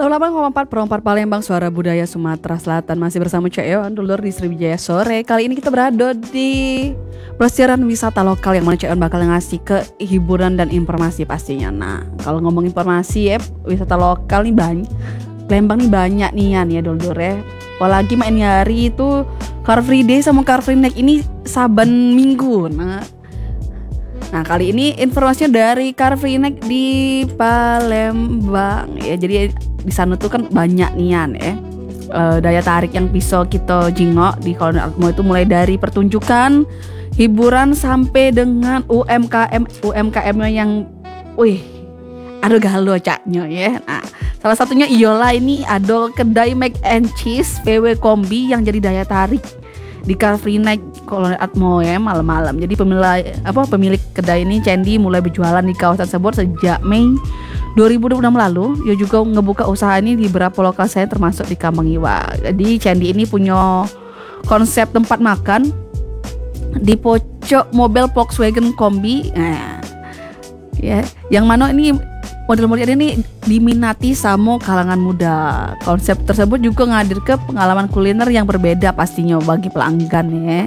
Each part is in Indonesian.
88,4 Perompat Palembang, suara budaya Sumatera Selatan. Masih bersama Cek Ewan dulur di Sriwijaya Sore. Kali ini kita berada di pelesiran wisata lokal yang mana Cek Ewan bakal ngasih ke hiburan dan informasi pastinya. Nah, kalau ngomong informasi wisata lokal nih banyak. Palembang nih banyak nian ya dulur ya. Apalagi main hari itu Car Free Day sama Car Free Night ini saban minggu. Nah kali ini informasinya dari Car Free Night di Palembang ya. Jadi di sana tuh kan banyak nian ya daya tarik yang bisa kita jingok di Kolonel Atmo itu, mulai dari pertunjukan, hiburan sampai dengan UMKM-nya yang aduh galau caknya ya. Nah salah satunya Iola ini ada kedai mac and cheese PW Kombi yang jadi daya tarik di Car Free Night Kolonel Atmo ya malam-malam. Jadi pemilik kedai ini Candy mulai berjualan di kawasan tersebut sejak Mei 2026 lalu. Dia juga ngebuka usaha ini di beberapa lokasi termasuk di Kambang Iwa. Jadi Candy ini punya konsep tempat makan di pojok mobil Volkswagen Kombi. Nah, ya, yang mana ini model-model ini diminati sama kalangan muda. Konsep tersebut juga ngadir ke pengalaman kuliner yang berbeda pastinya bagi pelanggan ya.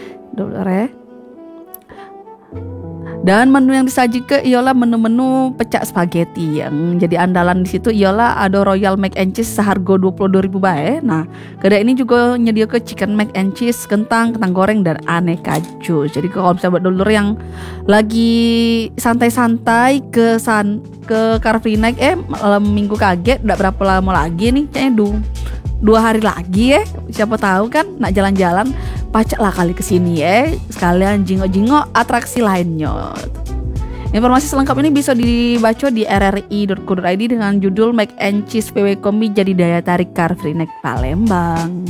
Dan menu yang disajikan ialah menu-menu pecak spaghetti yang jadi andalan di situ ialah ada Royal Mac and Cheese seharga 22.000 bae. Nah, kedai ini juga nyediakan chicken mac and cheese, kentang goreng dan aneka jus. Jadi kalau misalnya buat dulur yang lagi santai-santai ke Car Free Night malam minggu kaget udah berapa lama lagi nih kayaknya 2 hari lagi ya, siapa tahu kan nak jalan-jalan pacak lah kali kesini ya, sekalian jingok-jingok atraksi lainnya. Informasi selengkap ini bisa dibaca di rri.co.id dengan judul Mac and Cheese PW Kombi jadi daya tarik Car Free Night Palembang.